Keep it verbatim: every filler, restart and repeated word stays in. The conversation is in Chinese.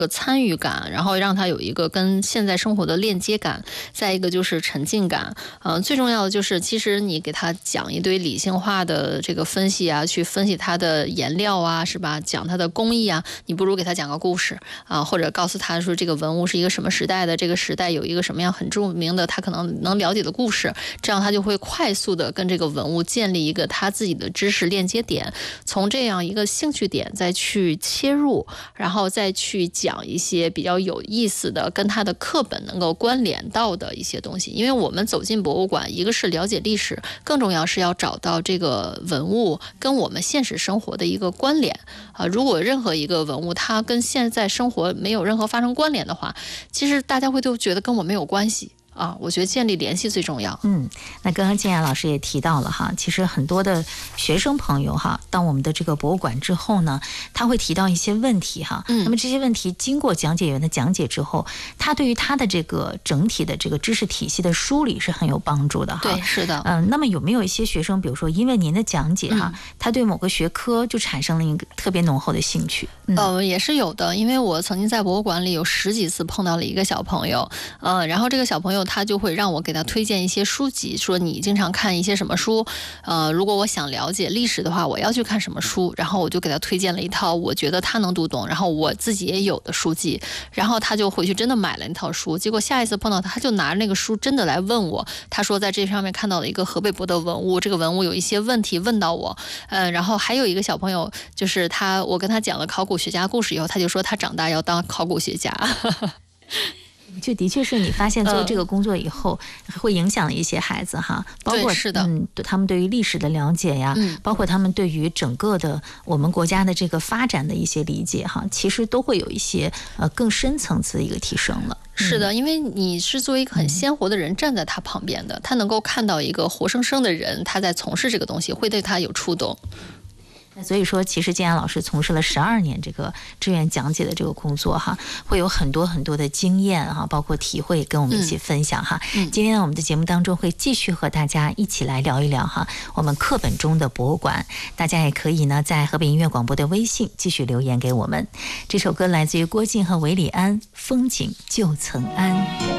参与感，然后让他有一个跟现在生活的链接感，再一个就是沉浸感。嗯、呃，最重要的就是，其实你给他讲一堆理性化的这个分析啊，去分析它的颜料啊，是吧？讲它的工艺啊，你不如给他讲个故事啊，或者告诉他说这个文物是一个什么时代的，这个时代有一个什么样很著名的他可能能了解的故事，这样他就会快速的跟这个文物建立一个他自己的知识链接点，从这样一个兴趣点再去切入，然后再去讲讲一些比较有意思的跟他的课本能够关联到的一些东西。因为我们走进博物馆，一个是了解历史，更重要是要找到这个文物跟我们现实生活的一个关联啊。如果任何一个文物它跟现在生活没有任何发生关联的话，其实大家会都觉得跟我没有关系啊，我觉得建立联系最重要。 嗯，那刚刚建雅老师也提到了哈，其实很多的学生朋友哈，到我们的这个博物馆之后呢，他会提到一些问题哈。嗯，那么这些问题经过讲解员的讲解之后，他对于他的这个整体的这个知识体系的梳理是很有帮助的哈。 对，是的。 嗯、呃，那么有没有一些学生，比如说因为您的讲解哈，嗯、他对某个学科就产生了一个特别浓厚的兴趣？嗯、 呃，也是有的，因为我曾经在博物馆里有十几次碰到了一个小朋友，呃，然后这个小朋友他就会让我给他推荐一些书籍，说你经常看一些什么书，呃，如果我想了解历史的话，我要去看什么书，然后我就给他推荐了一套我觉得他能读懂，然后我自己也有的书籍，然后他就回去真的买了那套书，结果下一次碰到他，他就拿着那个书真的来问我，他说在这上面看到了一个河北博的文物，这个文物有一些问题问到我，呃，然后还有一个小朋友，就是他，我跟他讲了考古学家故事以后，他就说他长大要当考古学家。 就的确是你发现做这个工作以后，嗯、会影响一些孩子哈，包括是的， 嗯，他们对于历史的了解呀，嗯，包括他们对于整个的我们国家的这个发展的一些理解哈，其实都会有一些呃更深层次的一个提升了。 是的，因为你是作为一个很鲜活的人站在他旁边的，他能够看到一个活生生的人，他在从事这个东西，会对他有触动。 那所以说，其实建雅老师从事了十二年这个志愿讲解的这个工作哈，会有很多很多的经验哈，包括体会跟我们一起分享哈。嗯、今天呢，我们的节目当中会继续和大家一起来聊一聊哈，我们课本中的博物馆。大家也可以呢在河北音乐广播的微信继续留言给我们。这首歌来自于郭靖和韦礼安，《风景旧曾谙》。